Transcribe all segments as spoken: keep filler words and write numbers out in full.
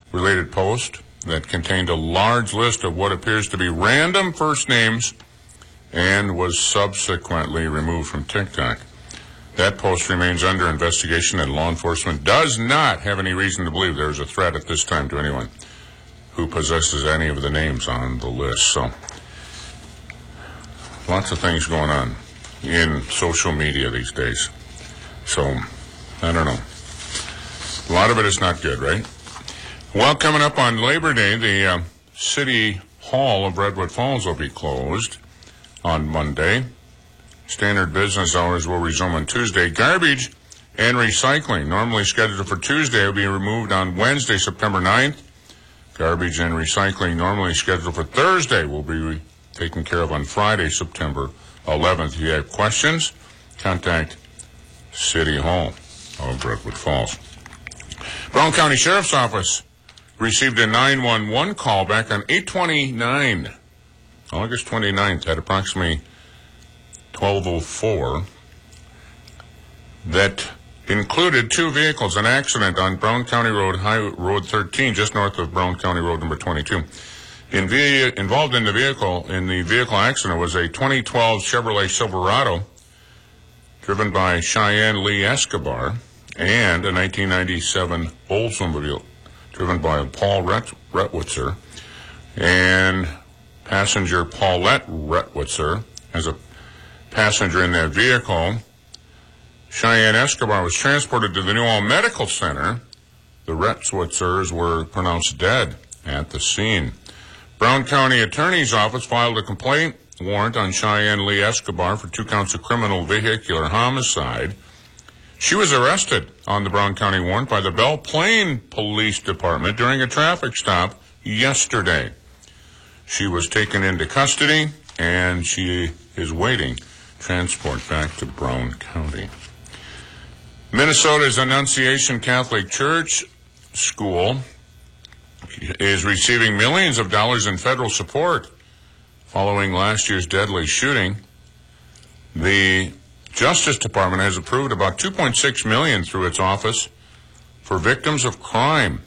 related post that contained a large list of what appears to be random first names and was subsequently removed from TikTok. That post remains under investigation, and law enforcement does not have any reason to believe there is a threat at this time to anyone who possesses any of the names on the list. So, lots of things going on in social media these days. So, I don't know. A lot of it is not good, right? Well, coming up on Labor Day, the uh, City Hall of Redwood Falls will be closed on Monday. Standard business hours will resume on Tuesday. Garbage and recycling, normally scheduled for Tuesday, will be removed on Wednesday, September ninth. Garbage and recycling, normally scheduled for Thursday, will be taken care of on Friday, September eleventh. If you have questions, contact City Hall of Redwood Falls. Brown County Sheriff's Office received a nine one one call back on eight twenty-nine, August twenty-ninth, at approximately twelve oh four, that included two vehicles, an accident on Brown County Road, High Road thirteen, just north of Brown County Road number twenty-two. In v- involved in the vehicle, in the vehicle accident was a twenty twelve Chevrolet Silverado driven by Cheyenne Lee Escobar, and a nineteen ninety-seven Oldsmobile driven by Paul Ret- Retwitzer, and passenger Paulette Retwitzer as a passenger in that vehicle. Cheyenne Escobar was transported to the New Ulm Medical Center. The Retwitzers were pronounced dead at the scene. Brown County Attorney's Office filed a complaint warrant on Cheyenne Lee Escobar for two counts of criminal vehicular homicide. She was arrested on the Brown County warrant by the Belle Plaine Police Department during a traffic stop yesterday. She was taken into custody, and she is waiting transport back to Brown County. Minnesota's Annunciation Catholic Church School is receiving millions of dollars in federal support following last year's deadly shooting. The Justice Department has approved about two point six million dollars through its Office for Victims of Crime.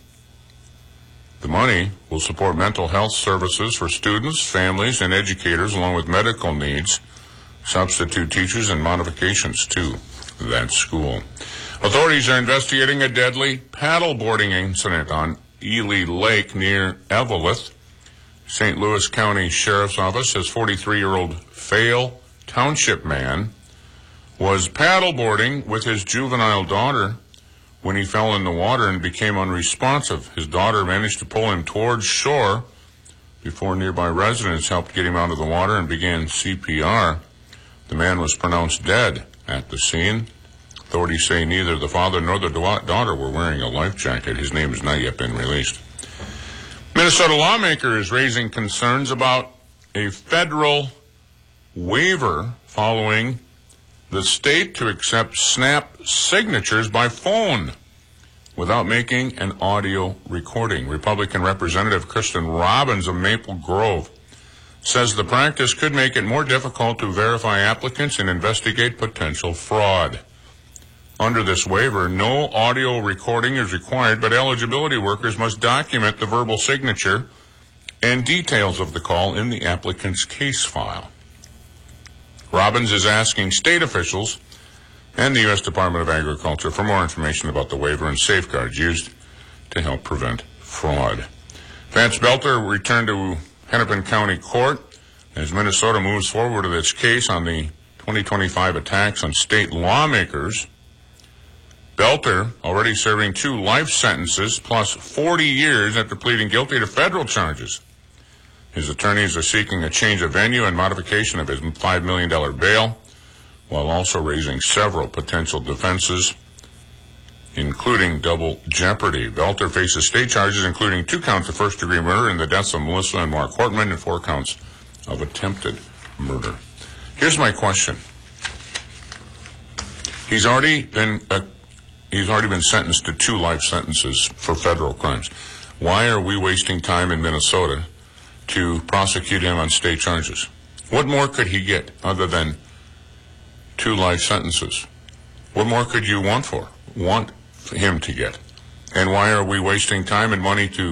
The money will support mental health services for students, families, and educators, along with medical needs, substitute teachers, and modifications to that school. Authorities are investigating a deadly paddleboarding incident on Ely Lake near Eveleth. Saint Louis County Sheriff's Office says forty-three-year-old Fail Township man was paddleboarding with his juvenile daughter when he fell in the water and became unresponsive. His daughter managed to pull him towards shore before nearby residents helped get him out of the water and began C P R. The man was pronounced dead at the scene. Authorities say neither the father nor the daughter were wearing a life jacket. His name has not yet been released. Minnesota lawmakers raising concerns about a federal waiver following the state to accept SNAP signatures by phone without making an audio recording. Republican Representative Kristen Robbins of Maple Grove says the practice could make it more difficult to verify applicants and investigate potential fraud. Under this waiver, no audio recording is required, but eligibility workers must document the verbal signature and details of the call in the applicant's case file. Robbins is asking state officials and the U S Department of Agriculture for more information about the waiver and safeguards used to help prevent fraud. Vance Belter returned to Hennepin County Court as Minnesota moves forward with its case on the twenty twenty-five attacks on state lawmakers. Belter, already serving two life sentences plus forty years after pleading guilty to federal charges. His attorneys are seeking a change of venue and modification of his five million dollars bail, while also raising several potential defenses, including double jeopardy. Belter faces state charges, including two counts of first-degree murder in the deaths of Melissa and Mark Hortman and four counts of attempted murder. Here's my question. He's already been uh, he's already been sentenced to two life sentences for federal crimes. Why are we wasting time in Minnesota to prosecute him on state charges? What more could he get other than two life sentences? What more could you want for, want him to get? And why are we wasting time and money to